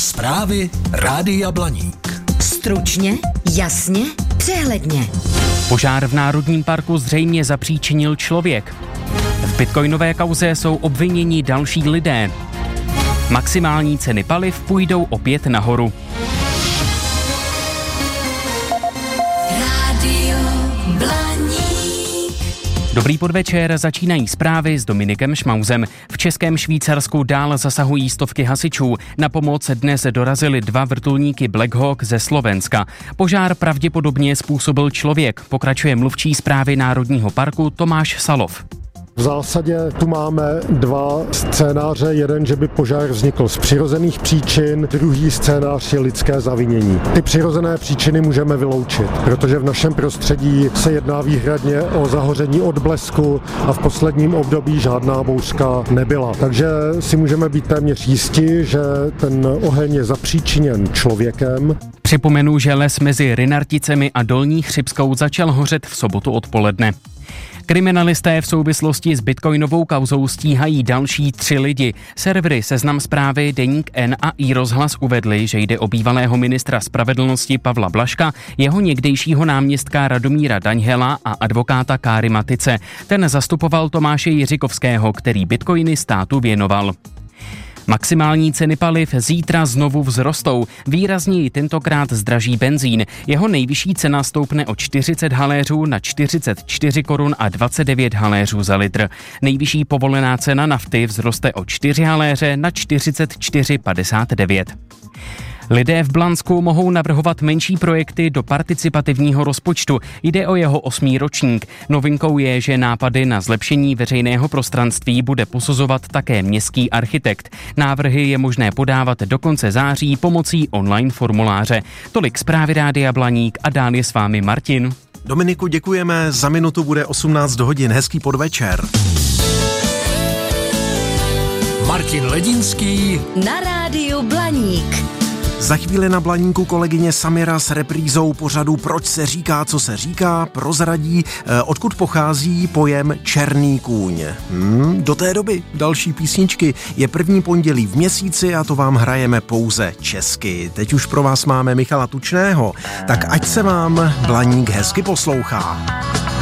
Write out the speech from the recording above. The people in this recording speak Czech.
Zprávy Rádia Blaník. Stručně, jasně, přehledně. Požár v Národním parku zřejmě zapříčinil člověk. V bitcoinové kauze jsou obviněni další lidé. Maximální ceny paliv půjdou opět nahoru. Dobrý podvečer, začínají zprávy s Dominikem Šmauzem. V Českém Švýcarsku dál zasahují stovky hasičů. Na pomoc dnes dorazily 2 vrtulníky Black Hawk ze Slovenska. Požár pravděpodobně způsobil člověk, pokračuje mluvčí správy Národního parku Tomáš Salov. V zásadě tu máme 2 scénáře. Jeden, že by požár vznikl z přirozených příčin, druhý scénář je lidské zavinění. Ty přirozené příčiny můžeme vyloučit, protože v našem prostředí se jedná výhradně o zahoření od blesku a v posledním období žádná bouřka nebyla. Takže si můžeme být téměř jisti, že ten oheň je zapříčiněn člověkem. Připomenu, že les mezi Rynarticemi a Dolní Chřibskou začal hořet v sobotu odpoledne. Kriminalisté v souvislosti s bitcoinovou kauzou stíhají další 3 lidi. Servery Seznam Zprávy, Deník N a iRozhlas uvedli, že jde o bývalého ministra spravedlnosti Pavla Blažka, jeho někdejšího náměstka Radomíra Daňhela a advokáta Káry Matice. Ten zastupoval Tomáše Jiřikovského, který bitcoiny státu věnoval. Maximální ceny paliv zítra znovu vzrostou. Výrazněji tentokrát zdraží benzín. Jeho nejvyšší cena stoupne o 40 haléřů na 44 korun a 29 haléřů za litr. Nejvyšší povolená cena nafty vzroste o 4 haléře na 44,59. Lidé v Blansku mohou navrhovat menší projekty do participativního rozpočtu. Jde o jeho 8. ročník. Novinkou je, že nápady na zlepšení veřejného prostranství bude posuzovat také městský architekt. Návrhy je možné podávat do konce září pomocí online formuláře. Tolik zprávy Rádia Blaník a dál je s vámi Martin. Dominiku, děkujeme. Za minutu bude 18 hodin. Hezký podvečer. Martin Ledinský Na Rádiu Blaník. Za chvíli na Blaníku kolegyně Samira s reprízou pořadu Proč se říká, co se říká, prozradí, odkud pochází pojem černý kůň. Do té doby další písničky. Je první pondělí v měsíci a to vám hrajeme pouze česky. Teď už pro vás máme Michala Tučného, tak ať se vám Blaník hezky poslouchá.